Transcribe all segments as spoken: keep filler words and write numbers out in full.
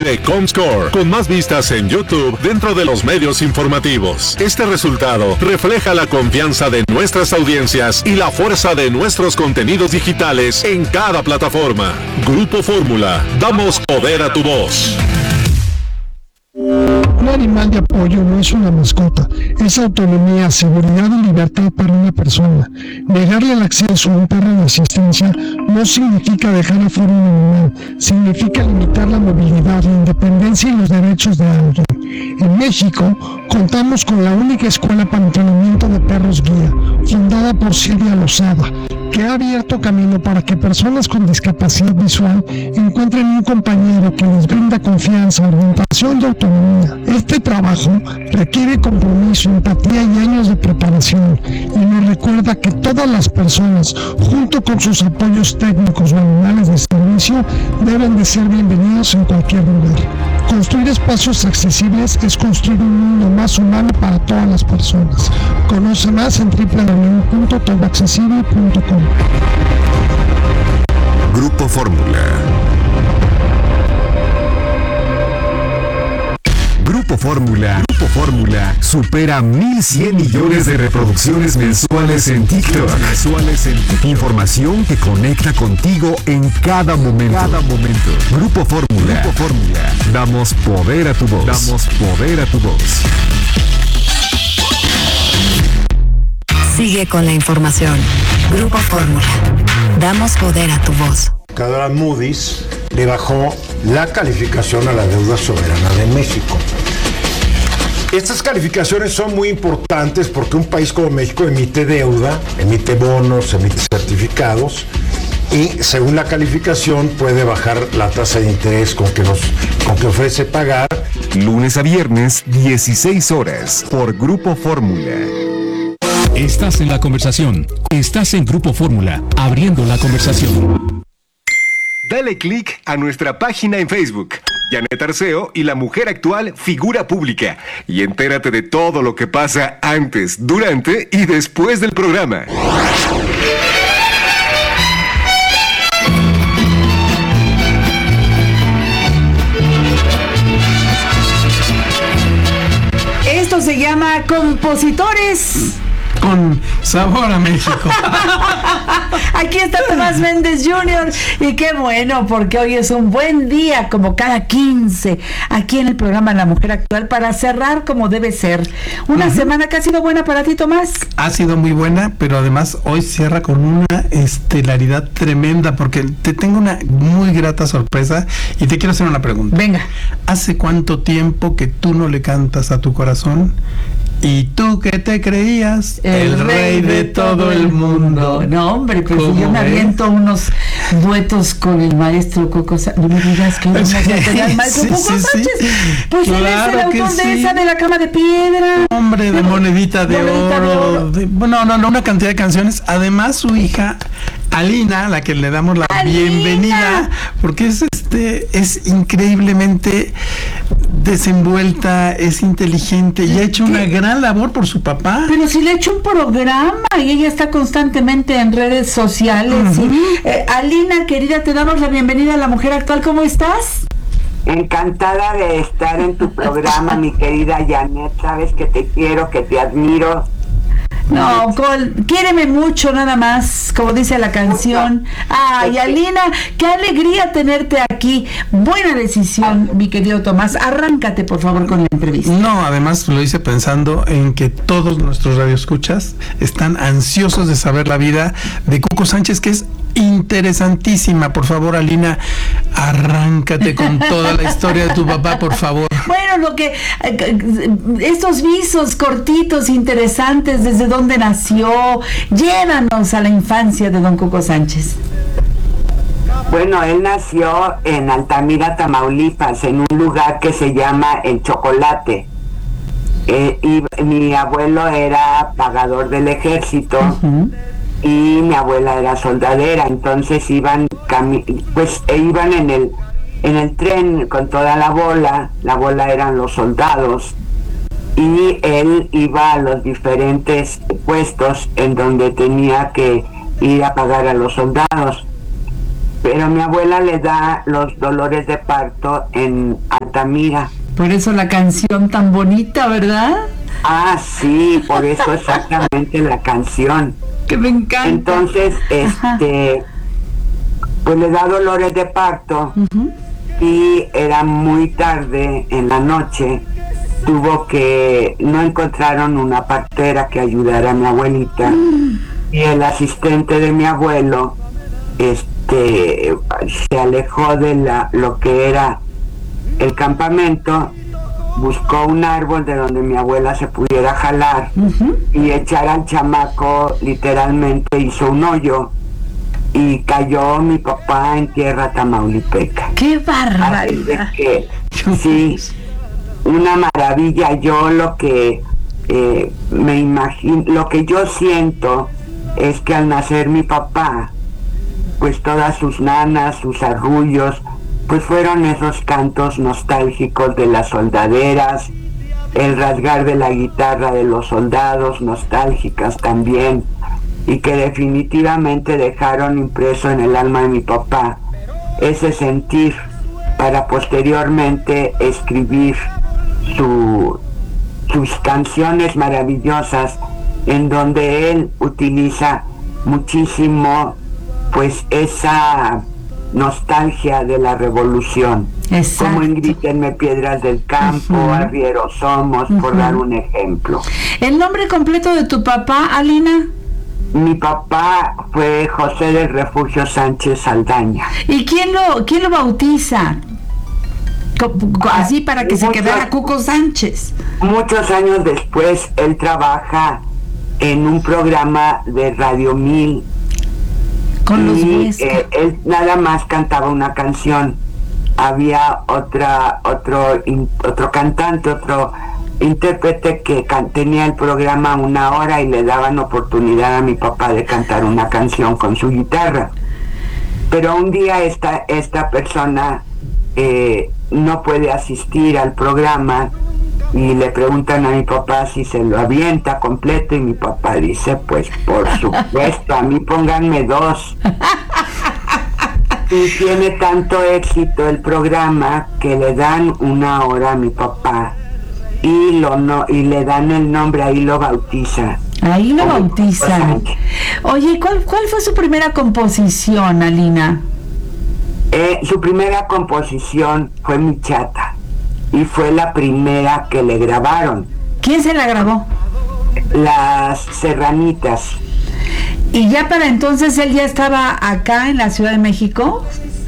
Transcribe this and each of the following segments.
de Comscore, con más vistas en YouTube dentro de los medios informativos. Este resultado refleja la confianza de nuestras audiencias y la fuerza de nuestros contenidos digitales en cada plataforma. Grupo Fórmula, damos poder a tu voz. Un animal de apoyo no es una mascota, es autonomía, seguridad y libertad para una persona. Negarle el acceso a un perro de asistencia no significa dejar afuera un animal, significa limitar la movilidad, la independencia y los derechos de alguien. En México, contamos con la única escuela para entrenamiento de perros guía, fundada por Silvia Lozada, que ha abierto camino para que personas con discapacidad visual encuentren un compañero que les brinda confianza, orientación y autonomía. Este trabajo requiere compromiso, empatía y años de preparación, y nos recuerda que todas las personas, junto con sus apoyos técnicos o animales de servicio, deben de ser bienvenidos en cualquier lugar. Construir espacios accesibles es construir un mundo más humano para todas las personas. Conoce más en doble u doble u doble u punto todo accesible punto com. Grupo Fórmula. Grupo Fórmula, Grupo Fórmula supera mil cien millones de reproducciones mensuales en TikTok. Mensuales en TikTok. Información que conecta contigo en cada momento. Cada momento. Grupo Fórmula. Grupo Fórmula. Damos poder a tu voz. Damos poder a tu voz. Sigue con la información. Grupo Fórmula. Damos poder a tu voz. Ahora Moody's le bajó la calificación a la deuda soberana de México. Estas calificaciones son muy importantes porque un país como México emite deuda, emite bonos, emite certificados y según la calificación puede bajar la tasa de interés con que, nos, con que ofrece pagar. Lunes a viernes, dieciséis horas, por Grupo Fórmula. Estás en la conversación. Estás en Grupo Fórmula, abriendo la conversación. Dale click a nuestra página en Facebook, Janet Arceo y la mujer actual figura pública, y entérate de todo lo que pasa antes, durante y después del programa. Esto se llama Compositores con sabor a México. Aquí está Tomás Méndez junior y qué bueno, porque hoy es un buen día, como cada quince, aquí en el programa La Mujer Actual, para cerrar como debe ser. Una uh-huh. semana que ha sido buena para ti, Tomás. Ha sido muy buena, pero además hoy cierra con una estelaridad tremenda, porque te tengo una muy grata sorpresa y te quiero hacer una pregunta. Venga. ¿Hace cuánto tiempo que tú no le cantas a tu corazón? ¿Y tú qué te creías? El, el rey de, de todo el mundo. No, hombre, pues yo me aviento unos duetos con el maestro Coco Sánchez. No me digas que vamos a tener al maestro sí, Coco sí, Sánchez. Sí. Pues claro, él es el autor de sí. esa de La Cama de Piedra. Hombre, de Monedita de, monedita oro. de oro. De, bueno, no, no, una cantidad de canciones. Además, su hija Alina, a la que le damos la Alina. bienvenida, porque es este, es increíblemente desenvuelta, es inteligente y ha hecho ¿Qué? una gran labor por su papá. Pero si le ha hecho un programa y ella está constantemente en redes sociales. Uh-huh. y, eh, Alina, querida, te damos la bienvenida a La Mujer Actual. ¿Cómo estás? Encantada de estar en tu programa, mi querida Janet. Sabes que te quiero, que te admiro. No, Col, quiéreme mucho nada más, como dice la canción. Ay, Alina, qué alegría tenerte aquí. Buena decisión, mi querido Tomás. Arráncate, por favor, con la entrevista. No, además lo hice pensando en que todos nuestros radioescuchas están ansiosos de saber la vida de Coco Sánchez, que es interesantísima. Por favor, Alina, arráncate con toda la historia de tu papá, por favor. Bueno, lo que estos visos cortitos, interesantes, desde dónde nació, llévanos a la infancia de don Coco Sánchez. Bueno, él nació en Altamira, Tamaulipas, en un lugar que se llama El Chocolate. Eh, y mi abuelo era pagador del ejército. Uh-huh. Y mi abuela era soldadera, entonces iban cami- pues e iban en el en el tren con toda la bola, la bola eran los soldados, y él iba a los diferentes puestos en donde tenía que ir a pagar a los soldados. pero mi abuela le da los dolores de parto en Altamira. Por eso la canción tan bonita, ¿verdad? Ah, sí, por eso exactamente la canción. Que me encanta. Entonces, este, Ajá. pues le da dolores de parto, uh-huh. y era muy tarde en la noche. Tuvo que, no encontraron una partera que ayudara a mi abuelita, mm. y el asistente de mi abuelo, este, se alejó de la, lo que era el campamento, buscó un árbol de donde mi abuela se pudiera jalar, uh-huh. y echar al chamaco, literalmente hizo un hoyo y cayó mi papá en tierra tamaulipeca. ¡Qué barbaridad! Que, sí, una maravilla. Yo lo que eh, me imagino, lo que yo siento es que al nacer mi papá, pues todas sus nanas, sus arrullos, pues fueron esos cantos nostálgicos de las soldaderas, el rasgar de la guitarra de los soldados, nostálgicas también, y que definitivamente dejaron impreso en el alma de mi papá ese sentir para posteriormente escribir su, sus canciones maravillosas, en donde él utiliza muchísimo pues esa nostalgia de la revolución. Exacto. Como en Grítenme Piedras del Campo, uh-huh. Arrieros Somos, uh-huh. por dar un ejemplo. ¿El nombre completo de tu papá, Alina? Mi papá fue José del Refugio Sánchez Saldaña. ¿Y quién lo, quién lo bautiza? Así para que muchos, se quedara Cuco Sánchez. Muchos años después, él trabaja en un programa de Radio Mil. Con los y eh, él nada más cantaba una canción. Había otra otro in, otro cantante, otro intérprete que can, tenía el programa una hora y le daban oportunidad a mi papá de cantar una canción con su guitarra. Pero un día esta esta persona eh, no puede asistir al programa y le preguntan a mi papá si se lo avienta completo, y mi papá dice, pues por supuesto, a mí pónganme dos. Y tiene tanto éxito el programa que le dan una hora a mi papá y lo no y le dan el nombre, ahí lo bautiza. Ahí lo bautizan. Oye, ¿cuál, ¿cuál fue su primera composición, Alina? Eh, su primera composición fue Mi Chata, y fue la primera que le grabaron. ¿Quién se la grabó? Las Serranitas. ¿Y ya para entonces él ya estaba acá en la Ciudad de México?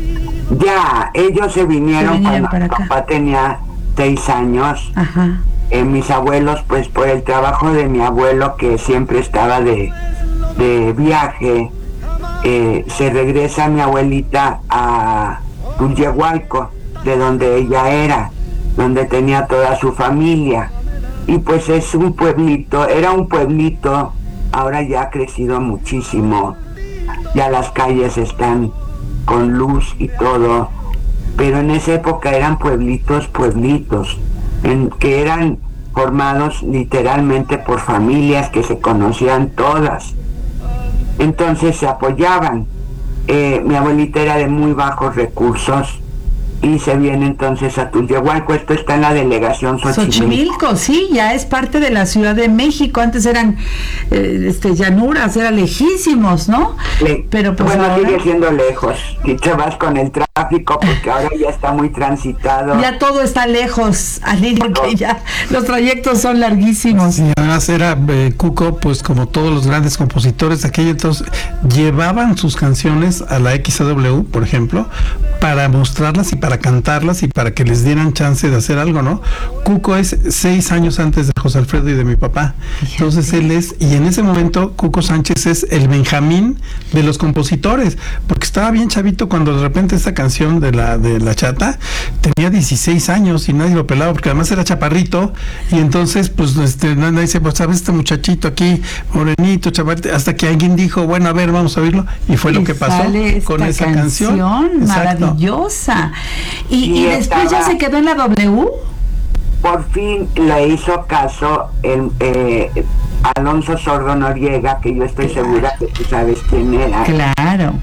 Ya, ellos se vinieron, se vinieron cuando mi papá tenía seis años. Ajá. Eh, mis abuelos, pues por el trabajo de mi abuelo, que siempre estaba de, de viaje, eh, se regresa mi abuelita a Tulyehualco, de donde ella era, donde tenía toda su familia. Y pues es un pueblito, era un pueblito, ahora ya ha crecido muchísimo, ya las calles están con luz y todo, pero en esa época eran pueblitos, pueblitos, en que eran formados literalmente por familias que se conocían todas, entonces se apoyaban. Eh, mi abuelita era de muy bajos recursos y se viene entonces a Tulyehualco. Esto está en la delegación Xochimilco. Xochimilco, sí, ya es parte de la Ciudad de México. Antes eran eh, este, llanuras, eran lejísimos, ¿no? Le, Pero pues bueno, ahora sigue siendo lejos. Si te vas con el tráfico, porque ahora ya está muy transitado. Ya todo está lejos, Alina, porque ya los trayectos son larguísimos. Sí, además era eh, Cuco, pues como todos los grandes compositores de aquello, entonces llevaban sus canciones a la X A W, por ejemplo, para mostrarlas y para cantarlas y para que les dieran chance de hacer algo, ¿no? Cuco es seis años antes de José Alfredo y de mi papá. Entonces él es, y en ese momento Cuco Sánchez es el Benjamín de los compositores, porque estaba bien chavito cuando de repente esta canción de la de la Chata tenía dieciséis años y nadie lo pelaba, porque además era chaparrito, y entonces pues este nadie dice, pues sabes, este muchachito aquí, morenito, chaparrito, hasta que alguien dijo, bueno, a ver, vamos a oírlo, y fue y lo que pasó con esa canción, canción maravillosa. Y, y, y después estaba, ya se quedó en la W. Por fin le hizo caso el eh, Alonso Sordo Noriega, que yo estoy claro. segura que tú sabes quién era. Claro.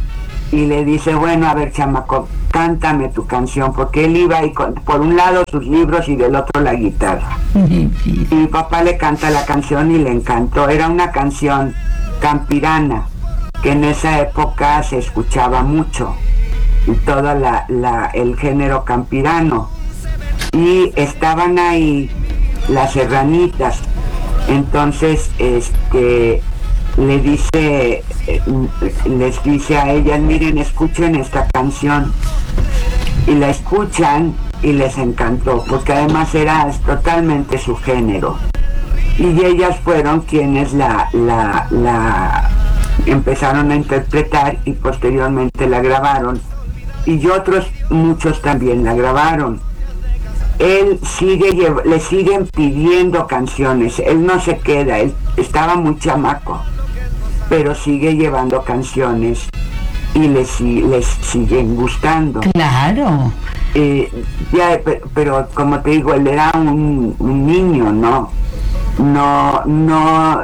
y le dice, bueno, a ver, chamaco, cántame tu canción, porque él iba y con, por un lado sus libros y del otro la guitarra. Y mi papá le canta la canción y le encantó. Era una canción campirana, que en esa época se escuchaba mucho, y todo la, la, el género campirano. Y estaban ahí las serranitas. Entonces, este, le dice, les dice a ellas, miren, escuchen esta canción. Y la escuchan y les encantó, porque además era totalmente su género. Y ellas fueron quienes la, la, la empezaron a interpretar y posteriormente la grabaron. Y otros, muchos también la grabaron. Él sigue, le siguen pidiendo canciones, él no se queda, él estaba muy chamaco, pero sigue llevando canciones y les, les siguen gustando. Claro. Eh, ya, pero como te digo, él era un, un niño, ¿no? No, no,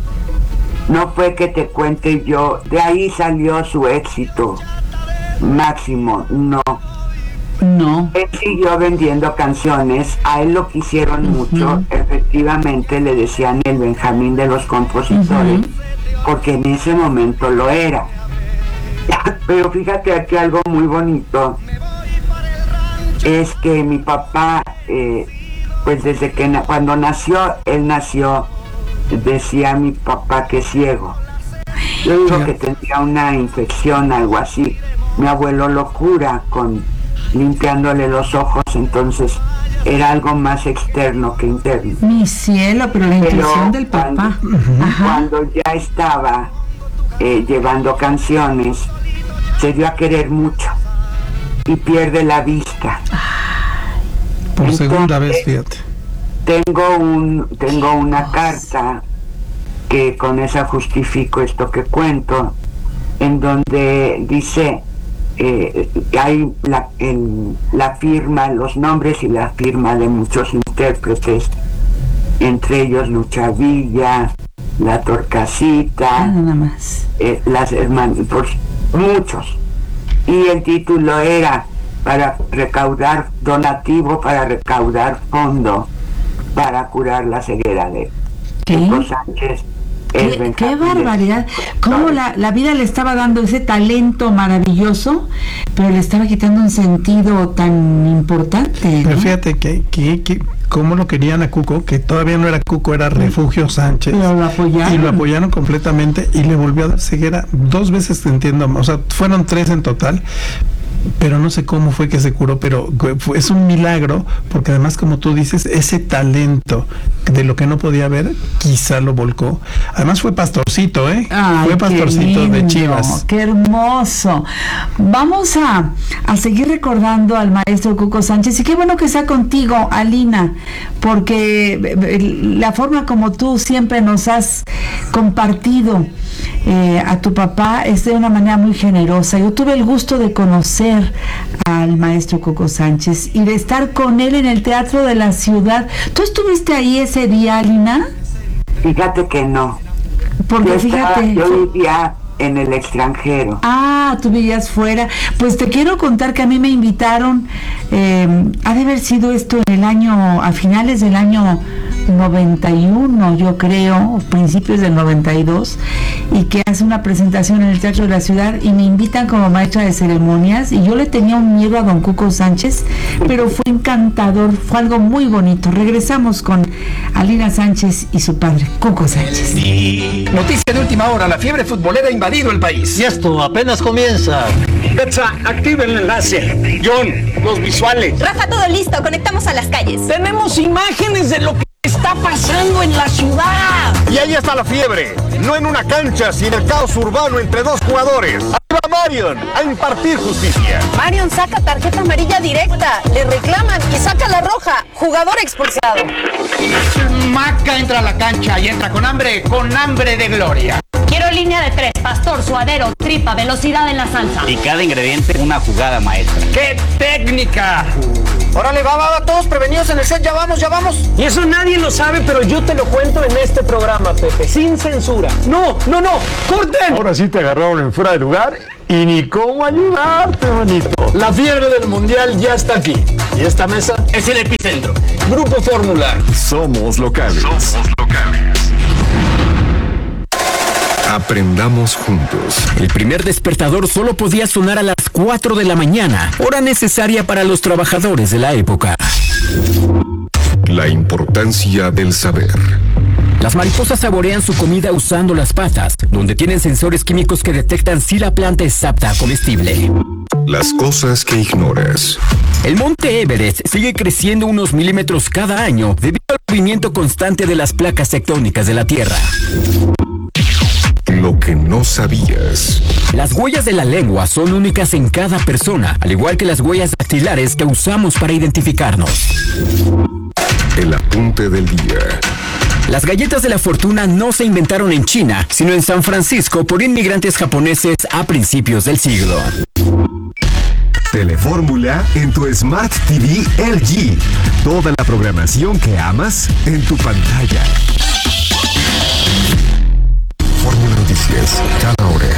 no fue que te cuente yo, de ahí salió su éxito máximo, no. No. Él siguió vendiendo canciones, a él lo quisieron uh-huh. mucho, efectivamente le decían el Benjamín de los compositores, uh-huh. porque en ese momento lo era. Pero fíjate aquí algo muy bonito, es que mi papá, eh, pues desde que na- cuando nació, él nació, decía mi papá que es ciego. Yo digo que tendría una infección, algo así. Mi abuelo lo cura con limpiándole los ojos, entonces era algo más externo que interno. Mi cielo, pero la intención del papá. Cuando, uh-huh. cuando ya estaba eh, llevando canciones, se dio a querer mucho y pierde la vista. Por entonces, segunda vez, fíjate. Tengo un, tengo una carta que con esa justifico esto que cuento, en donde dice Eh, hay la, en, la firma, los nombres y la firma de muchos intérpretes, entre ellos Lucha Villa, La Torcasita, nada más, eh, las hermanas, pues, muchos. Y el título era para recaudar donativo, para recaudar fondo para curar la ceguera de Hugo Sánchez. Qué, qué barbaridad, cómo la, la vida le estaba dando ese talento maravilloso, pero le estaba quitando un sentido tan importante, ¿no? Pero fíjate que, que, que cómo lo querían a Cuco, que todavía no era Cuco, era Refugio Sánchez. Pero lo apoyaron. Y lo apoyaron completamente y le volvió a dar ceguera dos veces, te entiendo, o sea, fueron tres en total. Pero no sé cómo fue que se curó, pero fue, es un milagro, porque además, como tú dices, ese talento de lo que no podía ver, quizá lo volcó. Además fue pastorcito, ¿eh? Ay, fue pastorcito lindo, de Chivas. ¡Qué hermoso! Vamos a, a seguir recordando al maestro Cuco Sánchez, y qué bueno que sea contigo, Alina, porque la forma como tú siempre nos has compartido eh, a tu papá es de una manera muy generosa. Yo tuve el gusto de conocer al maestro Cuco Sánchez y de estar con él en el Teatro de la Ciudad. ¿Tú estuviste ahí ese día, Alina? Fíjate que no. Porque yo fíjate... Estaba, yo vivía en el extranjero. Ah, tú vivías fuera. Pues te quiero contar que a mí me invitaron, eh, ha de haber sido esto en el año, a finales del año noventa y uno, yo creo, principios del noventa y dos, y que hace una presentación en el Teatro de la Ciudad y me invitan como maestra de ceremonias, y yo le tenía un miedo a don Cuco Sánchez, pero fue encantador, fue algo muy bonito. Regresamos con Alina Sánchez y su padre, Cuco Sánchez. Noticia de última hora, la fiebre futbolera ha invadido el país. Y esto apenas comienza. Betsa, activa el enlace. John, los visuales. Rafa, todo listo, conectamos a las calles. Tenemos imágenes de lo que está pasando en la ciudad. Y ahí está la fiebre, no en una cancha, sino el caos urbano entre dos jugadores. Ahí va Marion a impartir justicia. Marion saca tarjeta amarilla directa, le reclaman y saca la roja. Jugador expulsado. Maca entra a la cancha y entra con hambre, con hambre de gloria. Quiero línea de tres, pastor, suadero, tripa, velocidad en la salsa. Y cada ingrediente una jugada maestra. ¡Qué técnica! Órale, va, va, va, todos prevenidos en el set, ya vamos, ya vamos. Y eso nadie lo sabe, pero yo te lo cuento en este programa, Pepe, sin censura. No, no, no, corten. Ahora sí te agarraron en fuera de lugar y ni cómo ayudarte, manito. La fiebre del mundial ya está aquí. Y esta mesa es el epicentro. Grupo Fórmula. Somos locales. Somos locales. Aprendamos juntos. El primer despertador solo podía sonar a las cuatro de la mañana, hora necesaria para los trabajadores de la época. La importancia del saber. Las mariposas saborean su comida usando las patas, donde tienen sensores químicos que detectan si la planta es apta comestible. Las cosas que ignoras. El monte Everest sigue creciendo unos milímetros cada año debido al movimiento constante de las placas tectónicas de la Tierra. Lo que no sabías. Las huellas de la lengua son únicas en cada persona, al igual que las huellas dactilares que usamos para identificarnos. El apunte del día. Las galletas de la fortuna no se inventaron en China, sino en San Francisco por inmigrantes japoneses a principios del siglo. Telefórmula en tu Smart T V L G. Toda la programación que amas en tu pantalla. Fórmula Noticias, cada hora.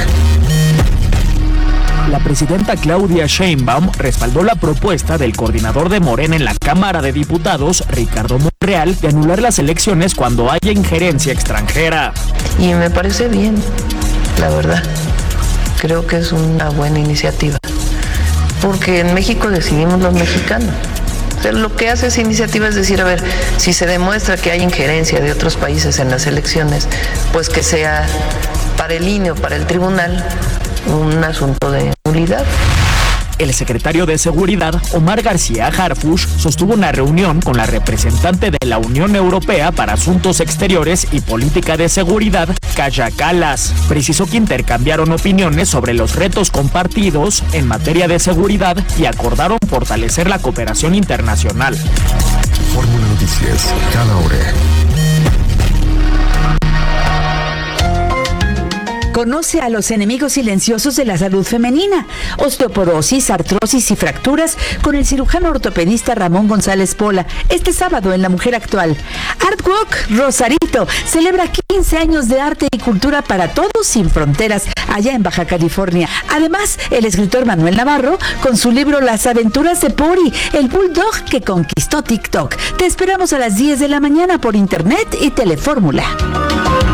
La presidenta Claudia Sheinbaum respaldó la propuesta del coordinador de Morena en la Cámara de Diputados, Ricardo Monreal, de anular las elecciones cuando haya injerencia extranjera. Y me parece bien, la verdad. Creo que es una buena iniciativa. Porque en México decidimos los mexicanos. O sea, lo que hace esa iniciativa es decir, a ver, si se demuestra que hay injerencia de otros países en las elecciones, pues que sea para el I N E o para el tribunal un asunto de nulidad. El secretario de Seguridad, Omar García Harfuch, sostuvo una reunión con la representante de la Unión Europea para Asuntos Exteriores y Política de Seguridad, Kaja Kallas. Precisó que intercambiaron opiniones sobre los retos compartidos en materia de seguridad y acordaron fortalecer la cooperación internacional. Fórmula Noticias, cada hora. Conoce a los enemigos silenciosos de la salud femenina, osteoporosis, artrosis y fracturas con el cirujano ortopedista Ramón González Pola, este sábado en La Mujer Actual. Artwalk Rosarito celebra quince años de arte y cultura para todos sin fronteras allá en Baja California. Además, el escritor Manuel Navarro con su libro Las aventuras de Pori, el bulldog que conquistó TikTok. Te esperamos a las diez de la mañana por internet y Telefórmula.